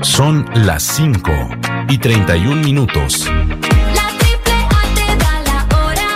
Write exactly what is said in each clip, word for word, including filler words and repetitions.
Son las cinco y treinta y un minutos. La triple A te da la hora.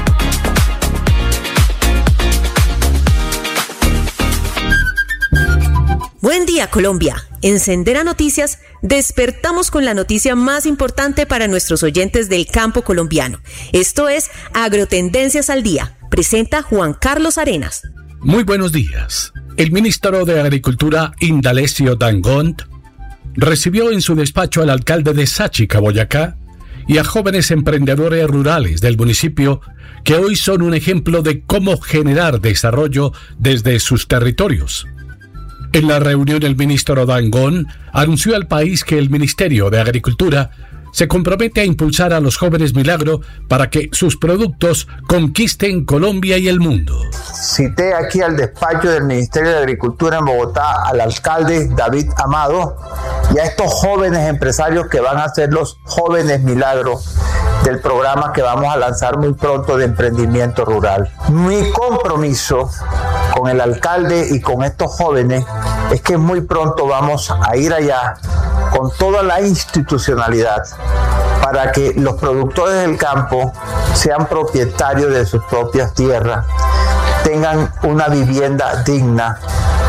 Buen día, Colombia. En Sendera Noticias despertamos con la noticia más importante para nuestros oyentes del campo colombiano. Esto es Agrotendencias al Día. Presenta Juan Carlos Arenas. Muy buenos días. El ministro de Agricultura, Indalecio Dangond, recibió en su despacho al alcalde de Sáchica, Boyacá, y a jóvenes emprendedores rurales del municipio que hoy son un ejemplo de cómo generar desarrollo desde sus territorios. En la reunión, el ministro Dangond anunció al país que el Ministerio de Agricultura se compromete a impulsar a los jóvenes Milagro para que sus productos conquisten Colombia y el mundo. Cité aquí al despacho del Ministerio de Agricultura en Bogotá al alcalde David Amado y a estos jóvenes empresarios que van a ser los jóvenes Milagro del programa que vamos a lanzar muy pronto de emprendimiento rural. Mi compromiso con el alcalde y con estos jóvenes es que muy pronto vamos a ir allá con toda la institucionalidad para que los productores del campo sean propietarios de sus propias tierras, tengan una vivienda digna,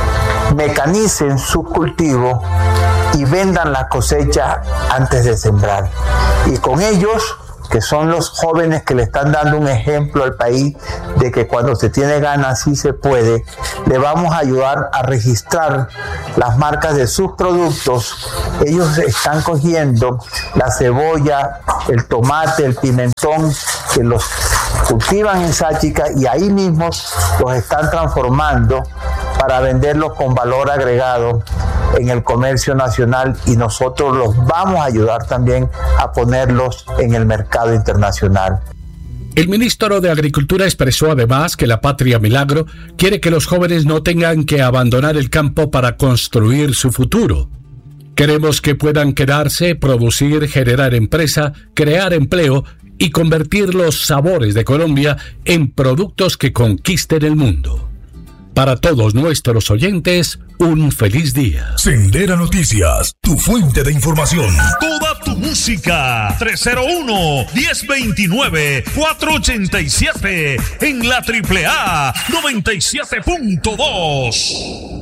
mecanicen sus cultivos y vendan la cosecha antes de sembrar. Y con ellos, que son los jóvenes que le están dando un ejemplo al país de que cuando se tiene ganas sí se puede, le vamos a ayudar a registrar las marcas de sus productos. Ellos están cogiendo la cebolla, el tomate, el pimentón, que los cultivan en Sáchica y ahí mismo los están transformando para venderlos con valor agregado en el comercio nacional, y nosotros los vamos a ayudar también a ponerlos en el mercado internacional. El ministro de Agricultura expresó además que la Patria Milagro quiere que los jóvenes no tengan que abandonar el campo para construir su futuro. Queremos que puedan quedarse, producir, generar empresa, crear empleo y convertir los sabores de Colombia en productos que conquisten el mundo. Para todos nuestros oyentes, un feliz día. Sendera Noticias, tu fuente de información. Toda tu música. tres cero uno, uno cero dos nueve, cuatro ocho siete en la triple A noventa y siete punto dos.